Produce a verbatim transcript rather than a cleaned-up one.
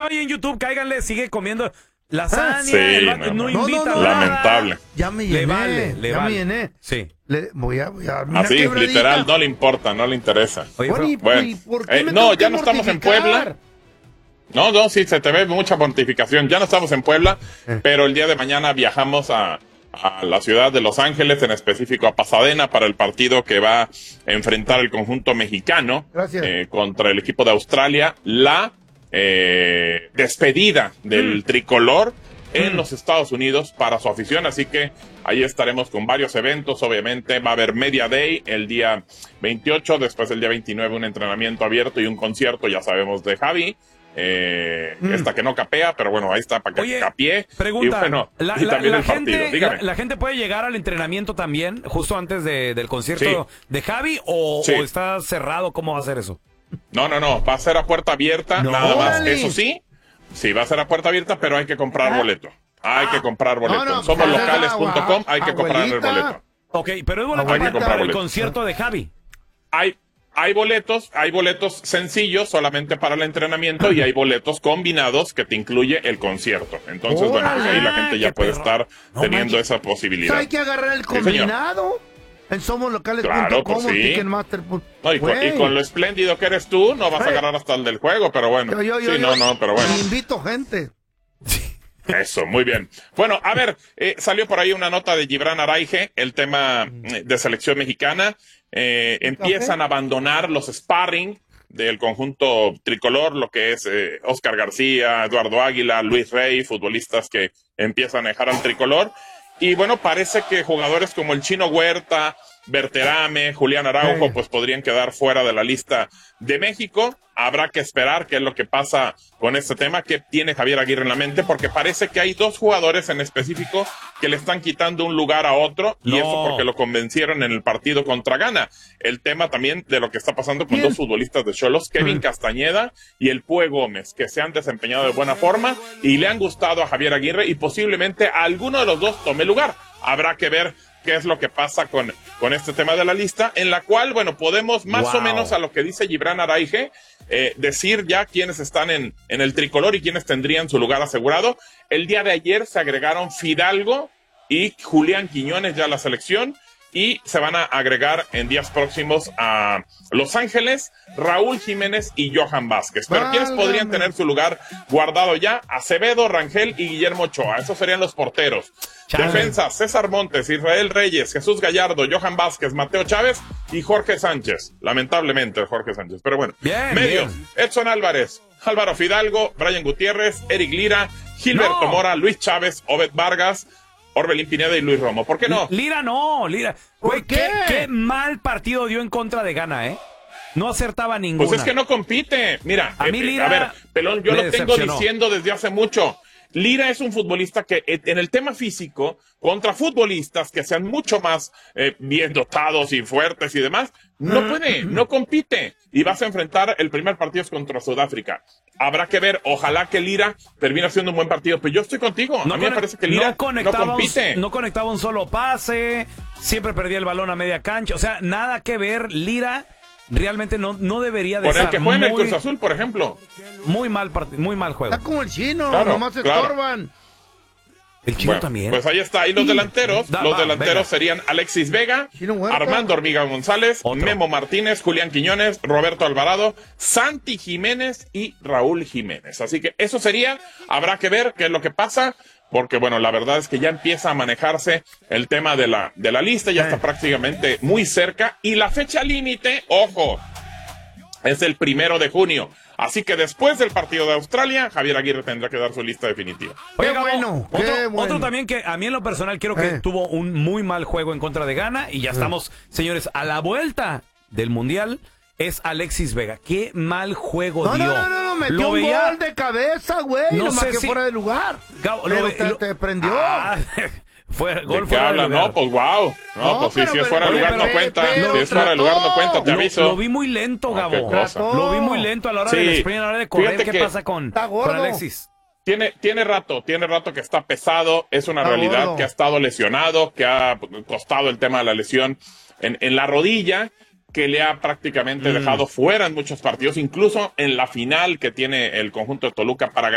ahí en YouTube, cáiganle, sigue comiendo lasaña. Sí, el vato no, no, no, invita no, no, nada. lamentable. Ya me llené. Le vale, le ya vale. me llené. Sí. Le, voy a, voy a una Así, quebradita. literal, no le importa, no le interesa. Oye, Bueno, pero- ¿y, bueno, y por qué eh, me no, tengo ya que no estamos en mortificar? Puebla. No, no, sí, se te ve mucha mortificación. Ya no estamos en Puebla, Eh. pero el día de mañana viajamos a, a la ciudad de Los Ángeles, en específico a Pasadena, para el partido que va a enfrentar el conjunto mexicano Gracias. eh, contra el equipo de Australia. La eh, despedida del Mm. tricolor en Mm. los Estados Unidos para su afición, así que ahí estaremos con varios eventos. Obviamente va a haber Media Day el día veintiocho, después el día veintinueve un entrenamiento abierto y un concierto, ya sabemos, de Javi. Eh, Mm. Esta que no capea, pero bueno, ahí está para que Oye, capee. pregunta, y bueno, la, y la- también la el partido. gente, Dígame. la, la gente puede llegar al entrenamiento también, justo antes de- del concierto Sí. de Javi, o, Sí. o está cerrado, ¿cómo va a ser eso? No, no, no, va a ser a puerta abierta, No. nada más. ¡Órale! Eso sí, sí, va a ser a puerta abierta, pero hay que comprar Ah. boleto. Hay que comprar boleto. No, no, en somos-locales punto com agua- hay que comprar el abuelita. boleto. Ok, pero es boleto Hay que para, comprar para el boleto. concierto de Javi. Hay, hay boletos, hay boletos sencillos solamente para el entrenamiento y hay boletos combinados que te incluye el concierto. Entonces, bueno, pues ahí la gente ya ¡Qué puede perro! estar No teniendo manches. esa posibilidad. Hay que agarrar el Sí, señor. combinado en somos-locales punto com Claro, pues o sí. Ticketmaster. No, y, con, y Güey. con lo espléndido que eres tú, no vas a Hey. agarrar hasta el del juego, pero bueno. Yo, yo, yo, sí, yo no, no, pero bueno. invito gente. Eso, muy bien. Bueno, a ver, eh, salió por ahí una nota de Gibran Araige, el tema eh, de selección mexicana. Eh, empiezan a abandonar los sparring del conjunto tricolor, lo que es eh, Oscar García, Eduardo Águila, Luis Rey, futbolistas que empiezan a dejar al tricolor. Y bueno, parece que jugadores como el Chino Huerta, Berterame, Julián Araujo, Sí. pues podrían quedar fuera de la lista de México. Habrá que esperar qué es lo que pasa con este tema, que tiene Javier Aguirre en la mente, porque parece que hay dos jugadores en específico que le están quitando un lugar a otro, y No. eso porque lo convencieron en el partido contra Ghana. El tema también de lo que está pasando con ¿Quién? dos futbolistas de Xolos, Kevin Mm. Castañeda y el Pue Gómez, que se han desempeñado de buena forma y le han gustado a Javier Aguirre, y posiblemente a alguno de los dos tome lugar. Habrá que ver qué es lo que pasa con, con este tema de la lista, en la cual, bueno, podemos más Wow. o menos, a lo que dice Gibran Araige, eh, decir ya quiénes están en, en el tricolor y quiénes tendrían su lugar asegurado. El día de ayer se agregaron Fidalgo y Julián Quiñones ya a la selección, y se van a agregar en días próximos a Los Ángeles, Raúl Jiménez y Johan Vázquez. Pero ¿quiénes Válgame. podrían tener su lugar guardado ya? Acevedo, Rangel y Guillermo Ochoa. Esos serían los porteros. Chale. Defensa: César Montes, Israel Reyes, Jesús Gallardo, Johan Vázquez, Mateo Chávez y Jorge Sánchez. Lamentablemente Jorge Sánchez, pero bueno. Bien, Medios: bien. Edson Álvarez, Álvaro Fidalgo, Brian Gutiérrez, Eric Lira, Gilberto No. Mora, Luis Chávez, Obed Vargas, Orbelín Pineda y Luis Romo. ¿Por qué no? Lira no, Lira. Güey, ¿Por qué? qué? qué mal partido dio en contra de Ghana, ¿eh? No acertaba ninguna. Pues es que no compite. Mira, A mí eh, Lira a ver, Pelón, yo me lo tengo decepcionó. diciendo desde hace mucho. Lira es un futbolista que eh, en el tema físico, contra futbolistas que sean mucho más eh, bien dotados y fuertes y demás, no puede, no compite. Y vas a enfrentar, el primer partido es contra Sudáfrica. Habrá que ver, ojalá que Lira termine haciendo un buen partido, pero yo estoy contigo. No a mí me conec- parece que Lira no no, conectaba, un- compite. no conectaba un solo pase, siempre perdía el balón a media cancha, o sea, nada que ver. Lira realmente no, no debería de Por el estar. que juega en el muy, Cruz Azul, por ejemplo. muy mal part- muy mal juego. Está como el chino, Claro, nomás claro. estorban. El chino Bueno, también. pues ahí está. Y los delanteros, Da- los va, delanteros venga. serían Alexis Vega, Chino Huerta. Armando Hormiga González, Otro. Memo Martínez, Julián Quiñones, Roberto Alvarado, Santi Jiménez y Raúl Jiménez. Así que eso sería, habrá que ver qué es lo que pasa, porque bueno, la verdad es que ya empieza a manejarse el tema de la, de la lista, ya Sí. está prácticamente muy cerca, y la fecha límite, ojo, es el primero de junio. Así que después del partido de Australia, Javier Aguirre tendrá que dar su lista definitiva. Oye, Qué Gabo, bueno, otro, qué bueno. otro también que a mí en lo personal creo que Eh. tuvo un muy mal juego en contra de Ghana y ya estamos, señores, a la vuelta del Mundial, es Alexis Vega. Qué mal juego No, dio. no, no, no, no, metió Lo un veía- gol de cabeza, güey. No nomás sé que si- fuera de lugar. Gabo, Pero ve- te, te prendió. Ah, fue ¿De gol qué fuera de hablan? lugar. No, pues wow. No, No, pues sí, pero- si es fuera de pero- lugar no pero- cuenta. pero Si es fuera de lugar no trató. cuenta, te Lo- aviso. Lo, vi muy lento, No, Gabo. qué cosa. Lo vi muy lento a la hora Sí. del sprint, a la hora de correr. Fíjate ¿Qué que pasa con, está gordo. con Alexis? Tiene, tiene rato, tiene rato que está pesado, es una Está realidad gordo. que ha estado lesionado, que ha costado el tema de la lesión en, en la rodilla, que le ha prácticamente Mm. dejado fuera en muchos partidos, incluso en la final que tiene el conjunto de Toluca para ganar.